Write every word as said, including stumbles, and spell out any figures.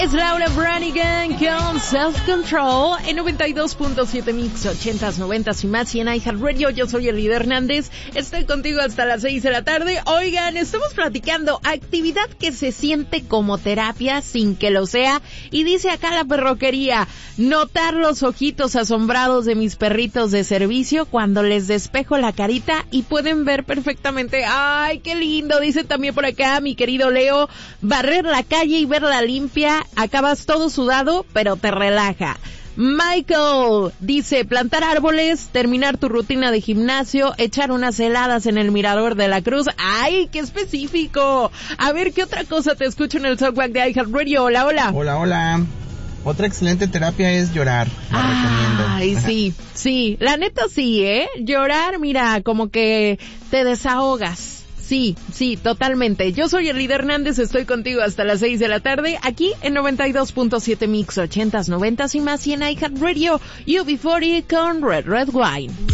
Es Laura Branigan con Self Control en noventa y dos punto siete Mix, ochentas, noventas y más, y en iHeartRadio. Yo soy Elida Hernández, estoy contigo hasta las seis de la tarde. Oigan, estamos platicando actividad que se siente como terapia sin que lo sea, y dice acá la perroquería: notar los ojitos asombrados de mis perritos de servicio cuando les despejo la carita y pueden ver perfectamente. ¡Ay, qué lindo! Dice también por acá mi querido Leo: barrer la calle y verla limpia, acabas todo sudado, pero te relaja. Michael dice: plantar árboles, terminar tu rutina de gimnasio, echar unas heladas en el mirador de la Cruz. ¡Ay, qué específico! A ver, ¿qué otra cosa te escucho en el Soundtrack de iHeartRadio? Hola, hola. Hola, hola. Otra excelente terapia es llorar, la recomiendo. Ay, sí, sí, la neta sí, ¿eh? Llorar, mira, como que te desahogas. Sí, sí, totalmente. Yo soy Elida Hernández, estoy contigo hasta las seis de la tarde, aquí en noventa y dos punto siete Mix, ochentas, noventas y más, y en iHeartRadio, U B cuarenta con Red Red Wine.